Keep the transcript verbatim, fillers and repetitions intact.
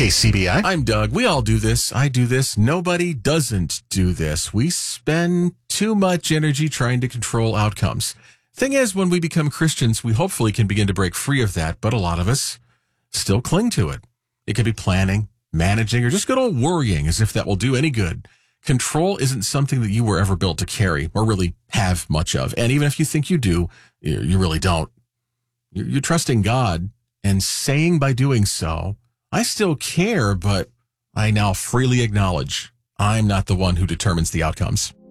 K C B I. I'm Doug. We all do this. I do this. Nobody doesn't do this. We spend too much energy trying to control outcomes. Thing is, when we become Christians, we hopefully can begin to break free of that, but a lot of us still cling to it. It could be planning, managing, or just good old worrying as if that will do any good. Control isn't something that you were ever built to carry or really have much of. And even if you think you do, you really don't. You're trusting God and saying by doing so, I still care, but I now freely acknowledge I'm not the one who determines the outcomes.